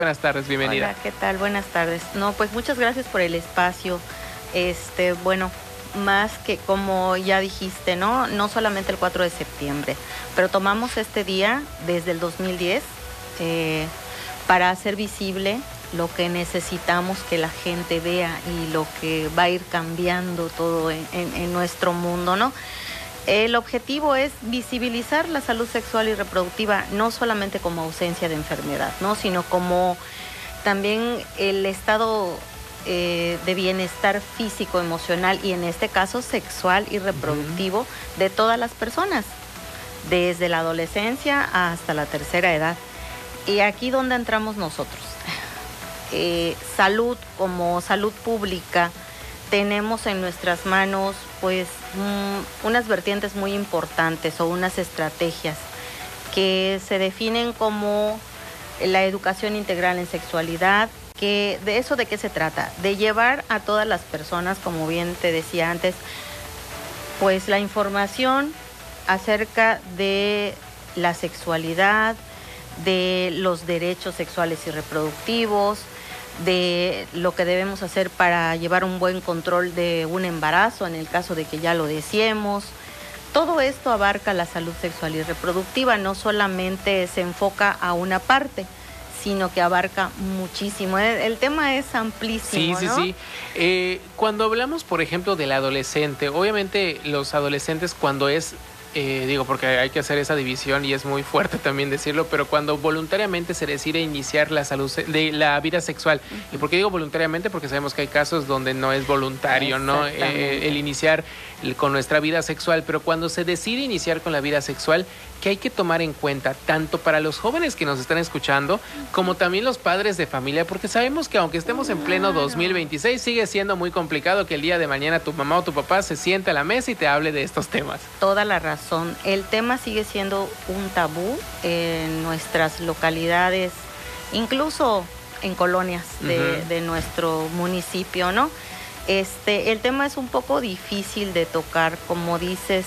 Buenas tardes, bienvenida. Hola, ¿qué tal? Buenas tardes. No, pues muchas gracias por el espacio. Bueno, más que como ya dijiste, ¿no? No solamente el 4 de septiembre, pero tomamos este día desde el 2010 para hacer visible lo que necesitamos que la gente vea y lo que va a ir cambiando todo en nuestro mundo, ¿no? El objetivo es visibilizar la salud sexual y reproductiva, no solamente como ausencia de enfermedad, ¿no? Sino como también el estado de bienestar físico, emocional y en este caso sexual y reproductivo de todas las personas, desde la adolescencia hasta la tercera edad. Y aquí donde entramos nosotros. Salud como salud pública, tenemos en nuestras manos pues unas vertientes muy importantes o unas estrategias que se definen como la educación integral en sexualidad, que de eso de qué se trata, de llevar a todas las personas, como bien te decía antes, pues la información acerca de la sexualidad, de los derechos sexuales y reproductivos, de lo que debemos hacer para llevar un buen control de un embarazo en el caso de que ya lo deseemos. Todo esto abarca la salud sexual y reproductiva, no solamente se enfoca a una parte, sino que abarca muchísimo. El tema es amplísimo, Sí, ¿no? sí, sí. Cuando hablamos, por ejemplo, del adolescente, obviamente los adolescentes cuando es... porque hay que hacer esa división y es muy fuerte también decirlo, pero cuando voluntariamente se decide iniciar la salud de la vida sexual, ¿y por qué digo voluntariamente? Porque sabemos que hay casos donde no es voluntario, ¿no? El iniciar con nuestra vida sexual, pero cuando se decide iniciar con la vida sexual, ¿qué hay que tomar en cuenta? Tanto para los jóvenes que nos están escuchando, como también los padres de familia, porque sabemos que aunque estemos en pleno 2026, sigue siendo muy complicado que el día de mañana tu mamá o tu papá se siente a la mesa y te hable de estos temas. Toda la razón. El tema sigue siendo un tabú en nuestras localidades, incluso en colonias de nuestro municipio, ¿no? El tema es un poco difícil de tocar, como dices.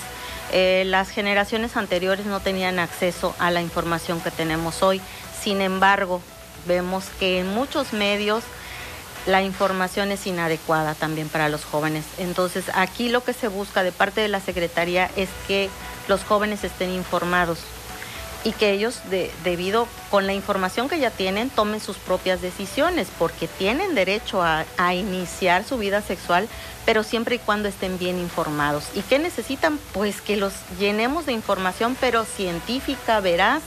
Las generaciones anteriores no tenían acceso a la información que tenemos hoy. Sin embargo, vemos que en muchos medios la información es inadecuada también para los jóvenes. Entonces, aquí lo que se busca de parte de la Secretaría es que los jóvenes estén informados y que ellos, debido con la información que ya tienen, tomen sus propias decisiones, porque tienen derecho a iniciar su vida sexual, pero siempre y cuando estén bien informados. ¿Y qué necesitan? Pues que los llenemos de información, pero científica, veraz,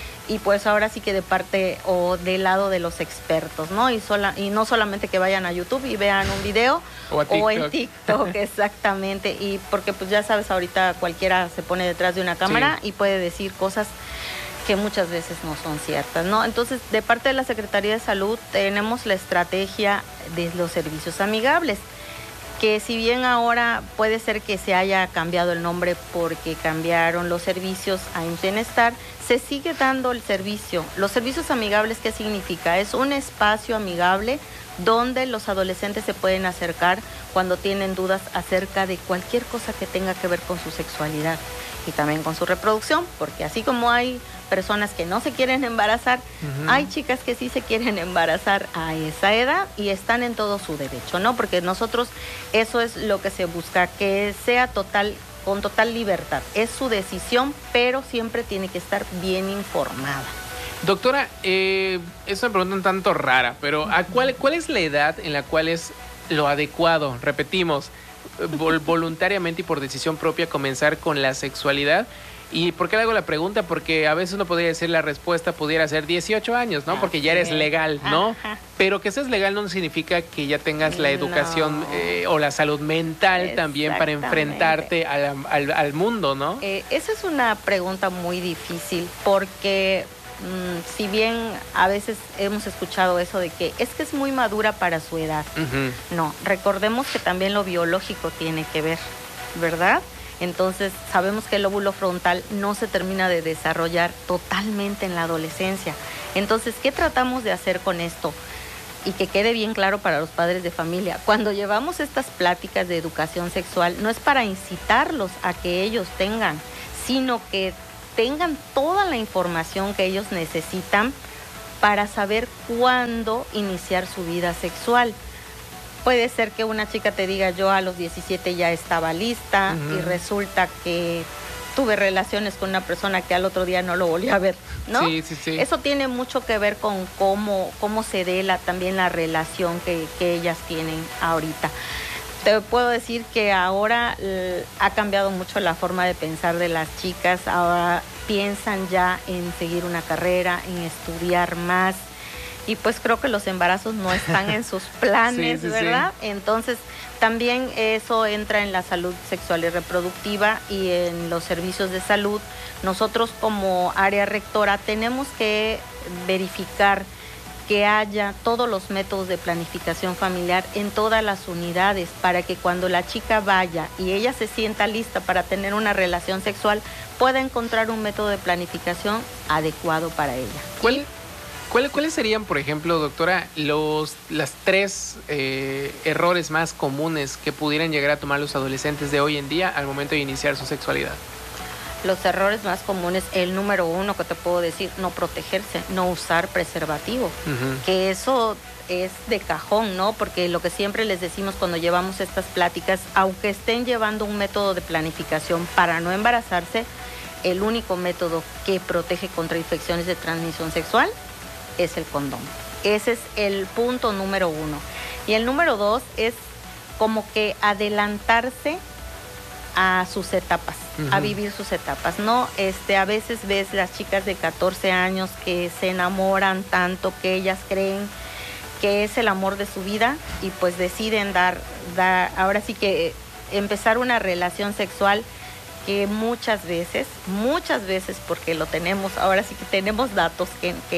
y pues ahora sí que de parte o del lado de los expertos, ¿no? Y no solamente que vayan a YouTube y vean un video o en TikTok, exactamente. Y porque pues ya sabes, ahorita cualquiera se pone detrás de una cámara y puede decir cosas que muchas veces no son ciertas, ¿no? Entonces, de parte de la Secretaría de Salud tenemos la estrategia de los servicios amigables, que si bien ahora puede ser que se haya cambiado el nombre porque cambiaron los servicios a Bienestar, se sigue dando el servicio. Los servicios amigables, ¿qué significa? Es un espacio amigable donde los adolescentes se pueden acercar cuando tienen dudas acerca de cualquier cosa que tenga que ver con su sexualidad y también con su reproducción, porque así como hay personas que no se quieren embarazar, hay chicas que sí se quieren embarazar a esa edad y están en todo su derecho, ¿no? Porque nosotros, eso es lo que se busca, que sea con total libertad. Es su decisión, pero siempre tiene que estar bien informada. Doctora, es una pregunta un tanto rara, pero ¿cuál es la edad en la cual es lo adecuado? Repetimos, voluntariamente y por decisión propia comenzar con la sexualidad. ¿Y por qué le hago la pregunta? Porque a veces uno podría decir la respuesta pudiera ser 18 años, ¿no? Porque ya eres legal, ¿no? Pero que seas legal no significa que ya tengas la educación o la salud mental también para enfrentarte al mundo, ¿no? Esa es una pregunta muy difícil porque si bien a veces hemos escuchado eso de que es muy madura para su edad. No, recordemos que también lo biológico tiene que ver, ¿verdad? Entonces, sabemos que el lóbulo frontal no se termina de desarrollar totalmente en la adolescencia. Entonces, ¿qué tratamos de hacer con esto? Y que quede bien claro para los padres de familia. Cuando llevamos estas pláticas de educación sexual, no es para incitarlos a que ellos tengan, sino que tengan toda la información que ellos necesitan para saber cuándo iniciar su vida sexual. Puede ser que una chica te diga, yo a los 17 ya estaba lista, y resulta que tuve relaciones con una persona que al otro día no lo volví a ver, ¿no? Sí, sí, sí. Eso tiene mucho que ver con cómo se dé también la relación que ellas tienen ahorita. Te puedo decir que ahora ha cambiado mucho la forma de pensar de las chicas. Ahora piensan ya en seguir una carrera, en estudiar más. Y pues creo que los embarazos no están en sus planes, sí, ¿verdad? Sí. Entonces también eso entra en la salud sexual y reproductiva y en los servicios de salud. Nosotros como área rectora tenemos que verificar que haya todos los métodos de planificación familiar en todas las unidades para que cuando la chica vaya y ella se sienta lista para tener una relación sexual, pueda encontrar un método de planificación adecuado para ella. ¿Cuáles serían, por ejemplo, doctora, las 3 errores más comunes que pudieran llegar a tomar los adolescentes de hoy en día al momento de iniciar su sexualidad? Los errores más comunes, el número 1 que te puedo decir, no protegerse, no usar preservativo, que eso es de cajón, ¿no? Porque lo que siempre les decimos cuando llevamos estas pláticas, aunque estén llevando un método de planificación para no embarazarse, el único método que protege contra infecciones de transmisión sexual es el condón. Ese es el punto número 1. Y el número 2 es como que adelantarse a sus etapas, a vivir sus etapas, ¿no? A veces ves las chicas de 14 años que se enamoran tanto que ellas creen que es el amor de su vida y pues deciden ahora sí que empezar una relación sexual que muchas veces, porque lo tenemos, ahora sí que tenemos datos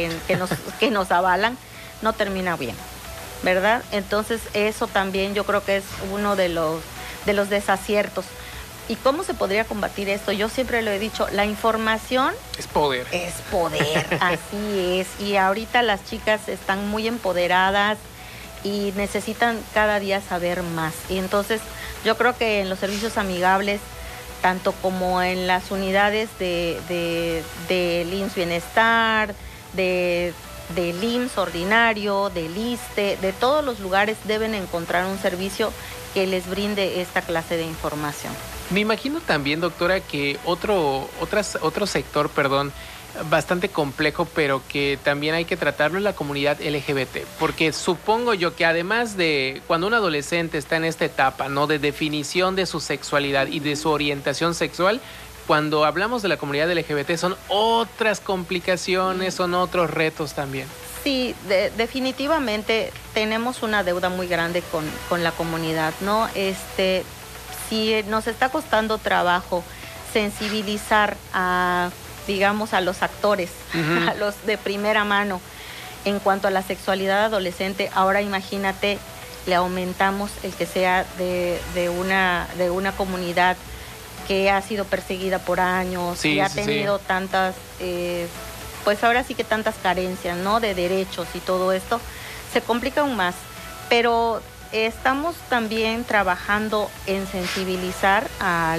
que nos avalan, no termina bien, ¿verdad? Entonces eso también yo creo que es uno de los desaciertos. ¿Y cómo se podría combatir esto? Yo siempre lo he dicho, la información es poder. Es poder, así es. Y ahorita las chicas están muy empoderadas y necesitan cada día saber más. Y entonces yo creo que en los servicios amigables, tanto como en las unidades de IMSS Bienestar, del IMSS ordinario, del ISSSTE, de todos los lugares deben encontrar un servicio que les brinde esta clase de información. Me imagino también, doctora, que otro sector, bastante complejo, pero que también hay que tratarlo en la comunidad LGBT, porque supongo yo que además de cuando un adolescente está en esta etapa, ¿no?, de definición de su sexualidad y de su orientación sexual, cuando hablamos de la comunidad LGBT son otras complicaciones, son otros retos también. Sí, definitivamente tenemos una deuda muy grande con la comunidad, ¿no? Si nos está costando trabajo sensibilizar a los actores, a los de primera mano en cuanto a la sexualidad adolescente, ahora imagínate, le aumentamos el que sea de una comunidad que ha sido perseguida por años, y ha tenido tantas, pues ahora sí que tantas carencias, ¿no?, de derechos y todo esto, se complica aún más, pero estamos también trabajando en sensibilizar a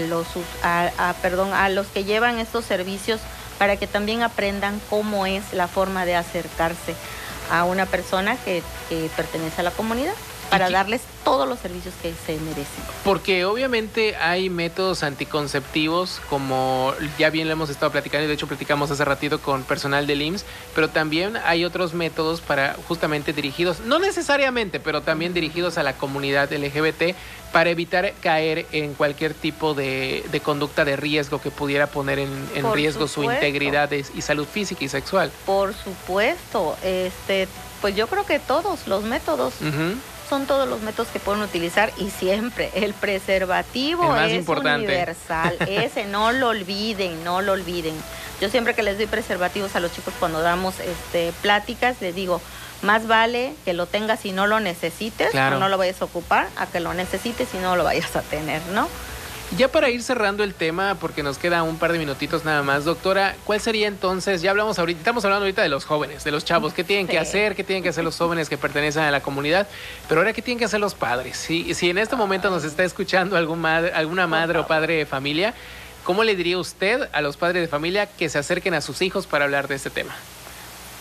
los que llevan estos servicios para que también aprendan cómo es la forma de acercarse a una persona que pertenece a la comunidad, para darles todos los servicios que se merecen. Porque obviamente hay métodos anticonceptivos, como ya bien lo hemos estado platicando, y de hecho platicamos hace ratito con personal del IMSS, pero también hay otros métodos para justamente dirigidos, no necesariamente, pero también dirigidos a la comunidad LGBT, para evitar caer en cualquier tipo de conducta de riesgo que pudiera poner en riesgo su integridad y salud física y sexual. Por supuesto, pues yo creo que todos los métodos son todos los métodos que pueden utilizar, y siempre el preservativo es importante, universal. Ese no lo olviden. Yo siempre que les doy preservativos a los chicos cuando damos pláticas, les digo, más vale que lo tengas y no lo necesites, o no lo vayas a ocupar, a que lo necesites y no lo vayas a tener, ¿no? Ya para ir cerrando el tema, porque nos queda un par de minutitos nada más, doctora, ¿cuál sería entonces? Ya estamos hablando ahorita de los jóvenes, de los chavos, ¿qué tienen que hacer? ¿Qué tienen que hacer los jóvenes que pertenecen a la comunidad? Pero ahora, ¿qué tienen que hacer los padres? Si en este momento nos está escuchando alguna madre o padre de familia, ¿cómo le diría usted a los padres de familia que se acerquen a sus hijos para hablar de este tema?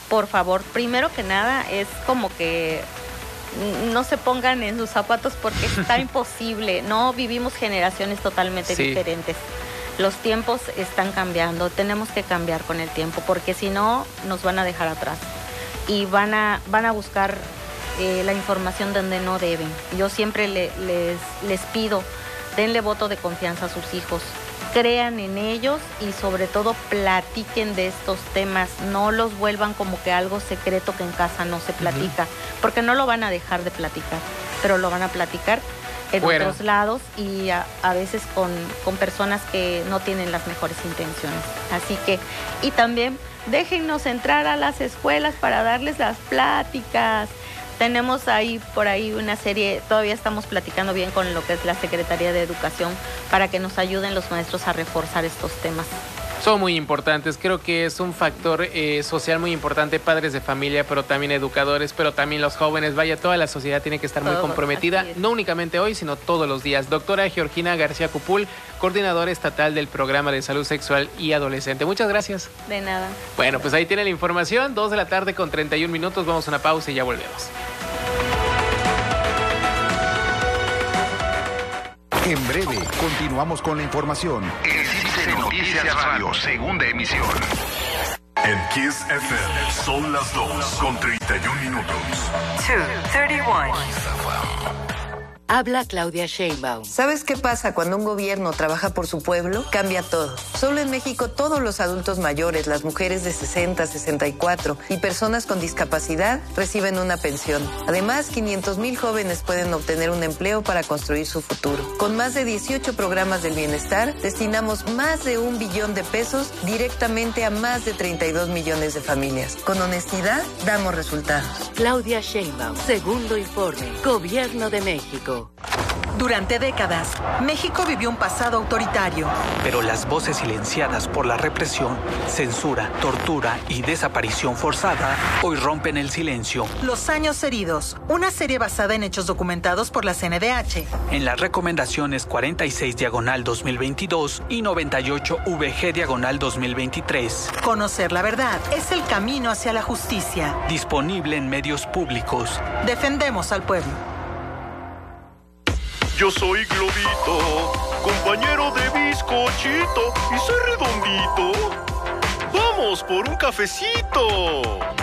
por favor, primero que nada, es como que no se pongan en sus zapatos porque está imposible. No vivimos generaciones totalmente diferentes. Los tiempos están cambiando, tenemos que cambiar con el tiempo, porque si no, nos van a dejar atrás. Y van a buscar la información donde no deben. Yo siempre les pido, denle voto de confianza a sus hijos. Crean en ellos y sobre todo platiquen de estos temas, no los vuelvan como que algo secreto que en casa no se platica, porque no lo van a dejar de platicar, pero lo van a platicar en otros lados y a veces con personas que no tienen las mejores intenciones. Así que, y también déjennos entrar a las escuelas para darles las pláticas. Tenemos por ahí una serie, todavía estamos platicando bien con lo que es la Secretaría de Educación para que nos ayuden los maestros a reforzar estos temas. Son muy importantes, creo que es un factor social muy importante, padres de familia, pero también educadores, pero también los jóvenes. Vaya, toda la sociedad tiene que estar muy comprometida, no únicamente hoy, sino todos los días. Doctora Georgina García Cupul, coordinadora estatal del Programa de Salud Sexual y Adolescente. Muchas gracias. De nada. Bueno, pues ahí tiene la información, 2 de la tarde con 31 minutos, vamos a una pausa y ya volvemos. En breve, continuamos con la información. El Cívice Noticias Radio, segunda emisión. En Kiss FM son las 2:31. 2:31. Habla Claudia Sheinbaum. ¿Sabes qué pasa cuando un gobierno trabaja por su pueblo? Cambia todo. Solo en México todos los adultos mayores, las mujeres de 60, 64 y personas con discapacidad reciben una pensión. Además, 500,000 jóvenes pueden obtener un empleo para construir su futuro. Con más de 18 programas del bienestar, destinamos más de 1 billón de pesos directamente a más de 32 millones de familias. Con honestidad, damos resultados. Claudia Sheinbaum, segundo informe, Gobierno de México. Durante décadas, México vivió un pasado autoritario. Pero las voces silenciadas por la represión, censura, tortura y desaparición forzada hoy rompen el silencio. Los años heridos, una serie basada en hechos documentados por la CNDH. En las recomendaciones 46/2022 y 98/VG/2023. Conocer la verdad es el camino hacia la justicia. Disponible en medios públicos. Defendemos al pueblo. Yo soy Globito, compañero de bizcochito y soy redondito. ¡Vamos por un cafecito!